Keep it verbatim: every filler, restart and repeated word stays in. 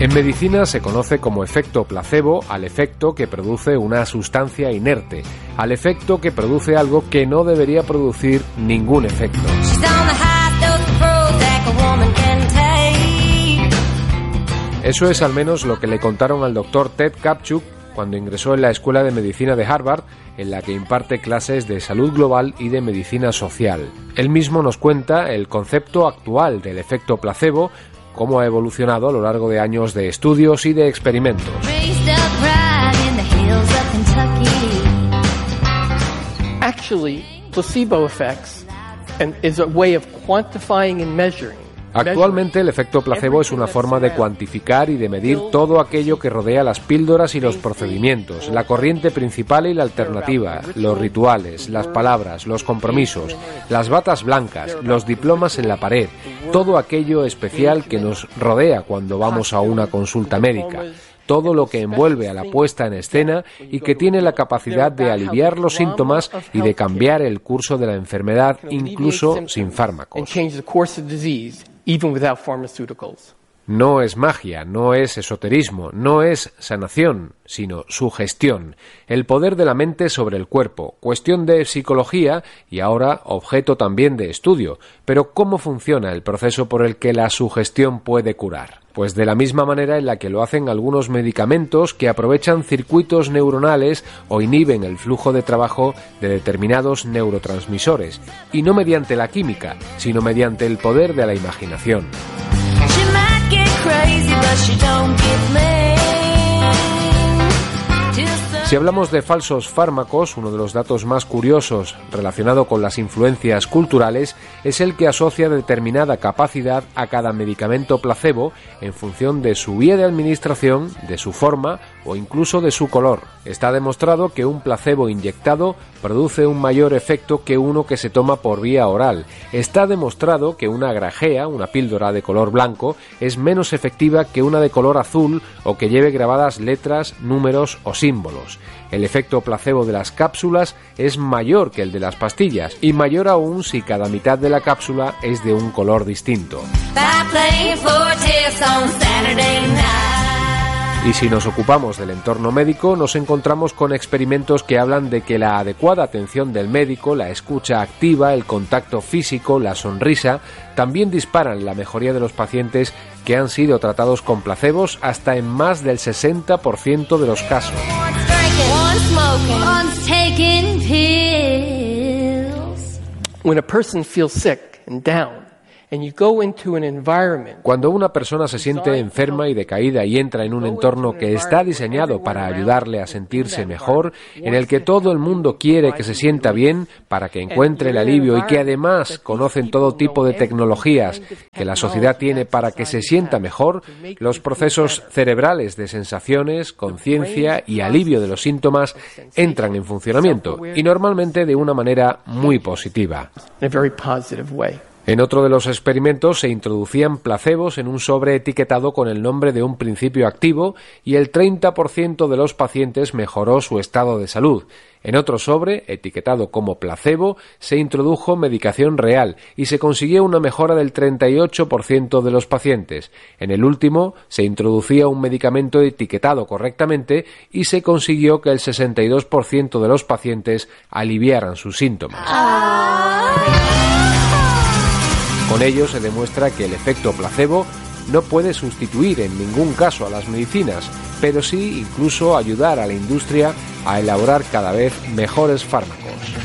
En medicina se conoce como efecto placebo al efecto que produce una sustancia inerte, al efecto que produce algo que no debería producir ningún efecto. Eso es al menos lo que le contaron al doctor Ted Kaptchuk cuando ingresó en la Escuela de Medicina de Harvard, en la que imparte clases de salud global y de medicina social. Él mismo nos cuenta el concepto actual del efecto placebo, cómo ha evolucionado a lo largo de años de estudios y de experimentos. Actually, placebo effects is a way of quantifying and measuring. Actualmente el efecto placebo es una forma de cuantificar y de medir todo aquello que rodea las píldoras y los procedimientos, la corriente principal y la alternativa, los rituales, las palabras, los compromisos, las batas blancas, los diplomas en la pared, todo aquello especial que nos rodea cuando vamos a una consulta médica. Todo lo que envuelve a la puesta en escena y que tiene la capacidad de aliviar los síntomas y de cambiar el curso de la enfermedad incluso sin fármacos. No es magia, no es esoterismo, no es sanación, sino sugestión, el poder de la mente sobre el cuerpo, cuestión de psicología y ahora objeto también de estudio. Pero ¿cómo funciona el proceso por el que la sugestión puede curar? Pues de la misma manera en la que lo hacen algunos medicamentos que aprovechan circuitos neuronales o inhiben el flujo de trabajo de determinados neurotransmisores, y no mediante la química, sino mediante el poder de la imaginación. Si hablamos de falsos fármacos, uno de los datos más curiosos relacionado con las influencias culturales es el que asocia determinada capacidad a cada medicamento placebo en función de su vía de administración, de su forma o incluso de su color. Está demostrado que un placebo inyectado produce un mayor efecto que uno que se toma por vía oral. Está demostrado que una grajea, una píldora de color blanco, es menos efectiva que una de color azul o que lleve grabadas letras, números o símbolos. El efecto placebo de las cápsulas es mayor que el de las pastillas y mayor aún si cada mitad de la cápsula es de un color distinto. Y si nos ocupamos del entorno médico, nos encontramos con experimentos que hablan de que la adecuada atención del médico, la escucha activa, el contacto físico, la sonrisa, también disparan la mejoría de los pacientes que han sido tratados con placebos hasta en más del sesenta por ciento de los casos. When a person feels sick and down, cuando una persona se siente enferma y decaída y entra en un entorno que está diseñado para ayudarle a sentirse mejor, en el que todo el mundo quiere que se sienta bien para que encuentre el alivio y que además conocen todo tipo de tecnologías que la sociedad tiene para que se sienta mejor, los procesos cerebrales de sensaciones, conciencia y alivio de los síntomas entran en funcionamiento y normalmente de una manera muy positiva. En otro de los experimentos se introducían placebos en un sobre etiquetado con el nombre de un principio activo y el treinta por ciento de los pacientes mejoró su estado de salud. En otro sobre, etiquetado como placebo, se introdujo medicación real y se consiguió una mejora del treinta y ocho por ciento de los pacientes. En el último, se introducía un medicamento etiquetado correctamente y se consiguió que el sesenta y dos por ciento de los pacientes aliviaran sus síntomas. Con ello se demuestra que el efecto placebo no puede sustituir en ningún caso a las medicinas, pero sí incluso ayudar a la industria a elaborar cada vez mejores fármacos.